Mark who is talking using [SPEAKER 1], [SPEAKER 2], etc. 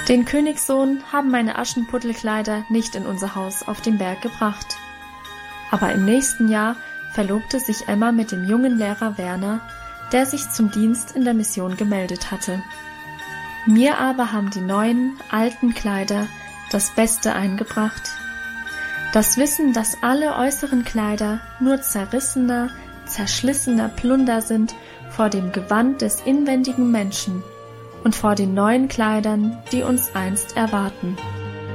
[SPEAKER 1] Den Königssohn haben meine Aschenputtelkleider nicht in unser Haus auf den Berg gebracht. Aber im nächsten Jahr verlobte sich Emma mit dem jungen Lehrer Werner, der sich zum Dienst in der Mission gemeldet hatte. Mir aber haben die neuen, alten Kleider das Beste eingebracht. Das Wissen, dass alle äußeren Kleider nur zerrissener, zerschlissener Plunder sind vor dem Gewand des inwendigen Menschen und vor den neuen Kleidern, die uns einst erwarten.